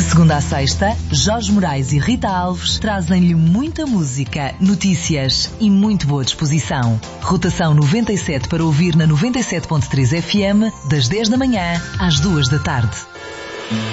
segunda à sexta, Jorge Moraes e Rita Alves trazem-lhe muita música, notícias e muito boa disposição. Rotação 97 para ouvir na 97.3 FM, das 10 da manhã às 2 da tarde.